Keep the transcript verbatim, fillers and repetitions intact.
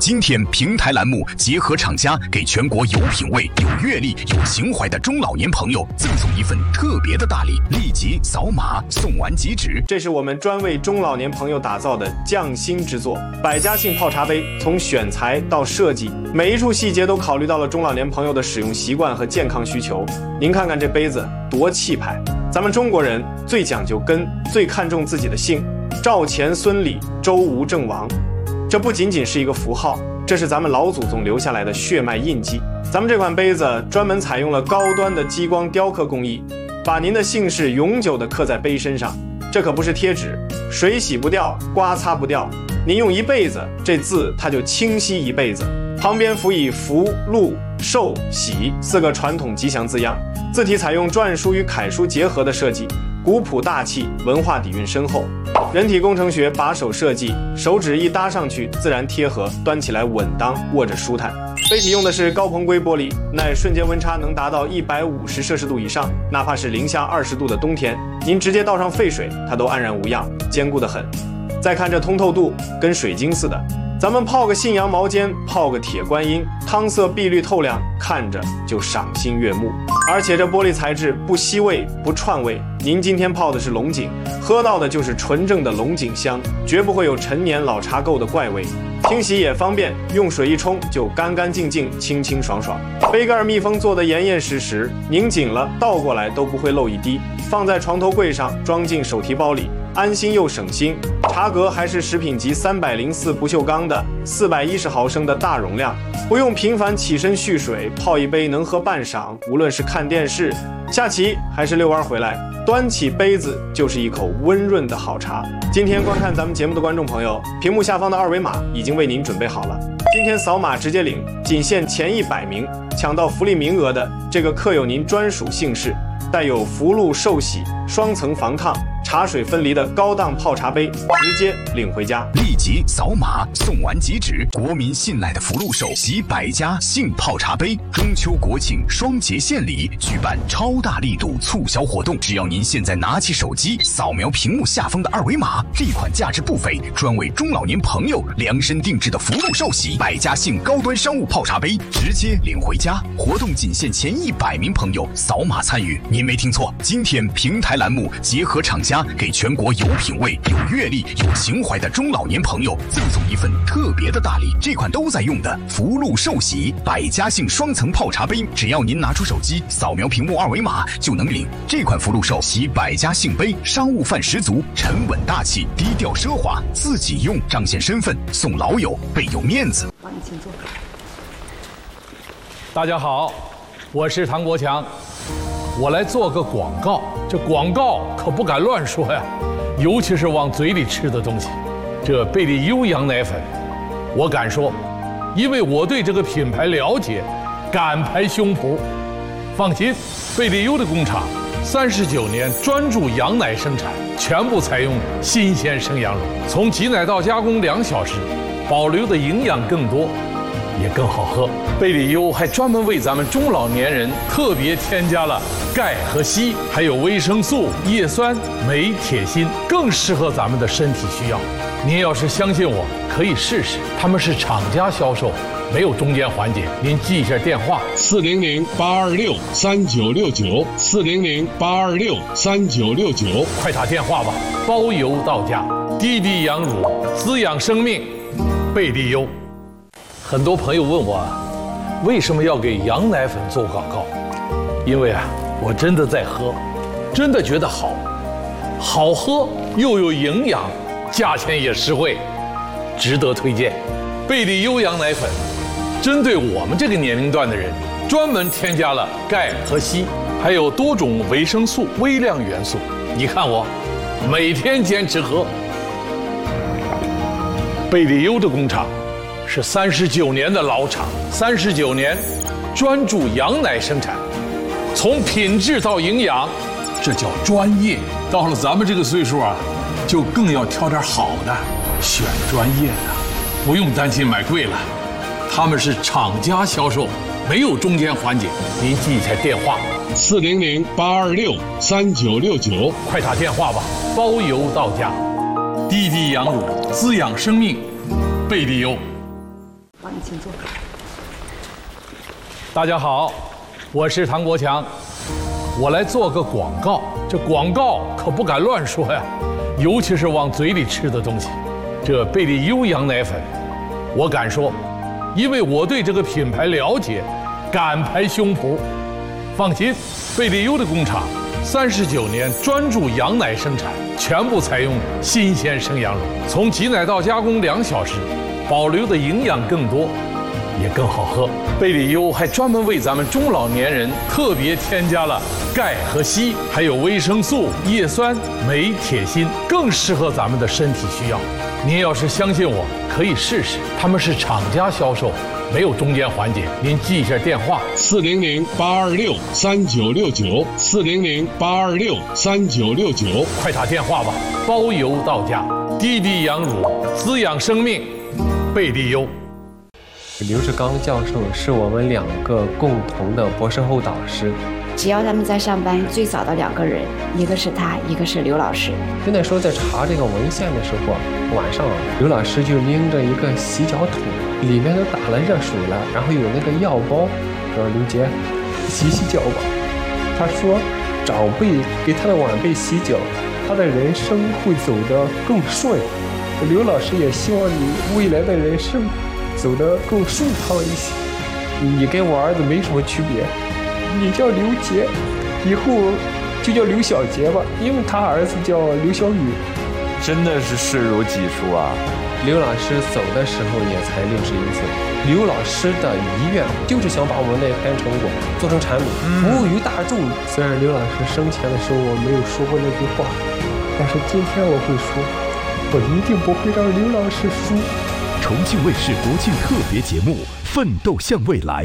今天平台栏目结合厂家，给全国有品位、有阅历、有情怀的中老年朋友赠送一份特别的大礼，立即扫码送完即止。 这是我们专为中老年朋友打造的匠心之作——百家姓泡茶杯。从选材到设计，每一处细节都考虑到了中老年朋友的使用习惯和健康需求。您看看这杯子多气派！咱们中国人最讲究根，最看重自己的姓，赵钱孙李周吴郑王。这不仅仅是一个符号，这是咱们老祖宗留下来的血脉印记。咱们这款杯子专门采用了高端的激光雕刻工艺，把您的姓氏永久地刻在杯身上。这可不是贴纸，水洗不掉，刮擦不掉，您用一辈子，这字它就清晰一辈子。旁边辅以福、禄、寿、喜四个传统吉祥字样，字体采用篆书与楷书结合的设计，古朴大气，文化底蕴深厚。人体工程学把手设计，手指一搭上去自然贴合，端起来稳当，握着舒坦。杯体用的是高硼硅玻璃，耐瞬间温差能达到一百五十摄氏度以上，哪怕是零下二十度的冬天，您直接倒上沸水，它都安然无恙，坚固得很。再看这通透度，跟水晶似的。咱们泡个信阳毛尖，泡个铁观音，汤色碧绿透亮，看着就赏心悦目。而且这玻璃材质不吸味不串味，您今天泡的是龙井，喝到的就是纯正的龙井香，绝不会有陈年老茶垢的怪味。清洗也方便，用水一冲就干干净净，清清爽爽。杯盖密封做得严严实实，拧紧了倒过来都不会漏一滴，放在床头柜上，装进手提包里，安心又省心。茶格还是食品级三百零四不锈钢的四百一十毫升的大容量，不用频繁起身蓄水，泡一杯能喝半晌。无论是看电视、下棋还是遛弯回来，端起杯子就是一口温润的好茶。今天观看咱们节目的观众朋友，屏幕下方的二维码已经为您准备好了，今天扫码直接领，仅限前一百名抢到福利名额的这个刻有您专属姓氏，带有福禄寿喜双层防烫、茶水分离的高档泡茶杯，直接领回家。 立即扫码送完即止。国民信赖的福禄寿喜百家姓泡茶杯，中秋国庆双节献礼，举办超大力度促销活动。只要您现在拿起手机，扫描屏幕下方的二维码，这款价值不菲、专为中老年朋友量身定制的福禄寿喜百家姓高端商务泡茶杯，直接领回家。活动仅限前一百名朋友扫码参与。您没听错，今天平台栏目结合厂家，给全国有品位、有阅历、有情怀的中老年朋友赠送一份特别的大礼。这款都在用的福禄寿喜百家姓双层泡茶杯，只要您拿出手机扫描屏幕二维码就能领。这款福禄寿喜百家姓杯商务范十足，沉稳大气，低调奢华，自己用彰显身份，送老友倍有面子。 你请坐。 大家好，我是唐国强，我来做个广告。这广告可不敢乱说呀，尤其是往嘴里吃的东西。这贝利优羊奶粉，我敢说，因为我对这个品牌了解，敢拍胸脯。放心，贝利优的工厂三十九年专注羊奶生产，全部采用新鲜生羊乳，从挤奶到加工两小时，保留的营养更多，也更好喝。贝利优还专门为咱们中老年人特别添加了钙和硒，还有维生素、叶酸、镁、铁、锌，更适合咱们的身体需要。您要是相信我，可以试试。他们是厂家销售，没有中间环节。您记一下电话： 四零零八二六三九六九，四零零八二六三九六九， 快打电话吧，包邮到家。滴滴羊乳，滋养生命，贝利优。很多朋友问我，为什么要给羊奶粉做广告？因为啊，我真的在喝，真的觉得好，好喝又有营养，价钱也实惠，值得推荐。贝利优羊奶粉针对我们这个年龄段的人，专门添加了钙和硒，还有多种维生素、微量元素。你看我每天坚持喝。贝利优的工厂是三十九年的老厂，三十九年专注羊奶生产，从品质到营养，这叫专业。到了咱们这个岁数啊，就更要挑点好的，选专业的，不用担心买贵了。他们是厂家销售，没有中间环节。您记一下电话： 四零零八二六三九六九， 快打电话吧，包邮到家。滴滴羊乳，滋养生命，贝利优。 你请坐。 大家好，我是唐国强，我来做个广告。这广告可不敢乱说呀，尤其是往嘴里吃的东西。这贝利优羊奶粉，我敢说，因为我对这个品牌了解，敢拍胸脯。放心，贝利优的工厂三十九年专注羊奶生产，全部采用新鲜生羊乳，从挤奶到加工两小时，保留的营养更多，也更好喝。贝利优还专门为咱们中老年人特别添加了钙和硒，还有维生素、叶酸、镁、铁、锌，更适合咱们的身体需要。您要是相信我，可以试试。他们是厂家销售，没有中间环节。您记一下电话： 四零零八二六三九六九，四零零八二六三九六九， 快打电话吧，包邮到家。滴滴羊乳，滋养生命，贝利优。 刘志刚教授是我们两个共同的博士后导师。 只要他们在上班，最早的两个人，一个是他，一个是刘老师。 就那时候在查这个文献的时候，晚上刘老师就拎着一个洗脚桶，里面都打了热水了，然后有那个药包，说刘杰，洗洗脚吧。他说，长辈给他的晚辈洗脚，他的人生会走得更顺。刘老师也希望你未来的人生走得更顺畅一些。你跟我儿子没什么区别，你叫刘杰，以后就叫刘小杰吧，因为他儿子叫刘小雨。 真的是视如己出啊！ 刘老师走的时候也才六十一岁。刘老师的遗愿就是想把我们那篇成果做成产品，服务于大众。虽然刘老师生前的时候我没有说过那句话，但是今天我会说，我一定不会让刘老师输。 重庆卫视国庆特别节目《奋斗向未来》。